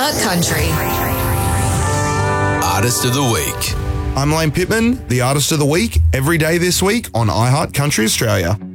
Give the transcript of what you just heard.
iHeart Country. Artist of the Week. I'm Lane Pittman, the Artist of the Week, every day this week on iHeart Country Australia.